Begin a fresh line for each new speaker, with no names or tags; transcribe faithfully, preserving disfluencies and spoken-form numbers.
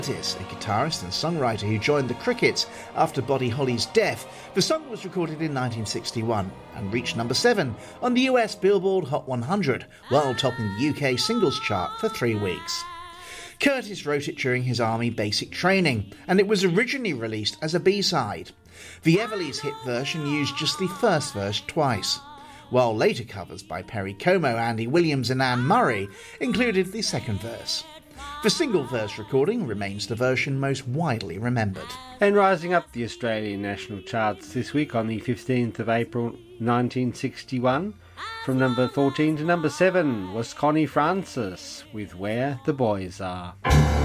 Curtis, a guitarist and songwriter who joined the Crickets after Buddy Holly's death. The song was recorded in nineteen sixty-one and reached number seven on the U S Billboard Hot one hundred, while topping the U K singles chart for three weeks. Curtis wrote it during his army basic training, and it was originally released as a B-side. The Everlys hit version used just the first verse twice, while later covers by Perry Como, Andy Williams and Anne Murray included the second verse. The single verse recording remains the version most widely remembered.
And rising up the Australian national charts this week on the fifteenth of April nineteen sixty-one, from number fourteen to number seven was Connie Francis with Where the Boys Are.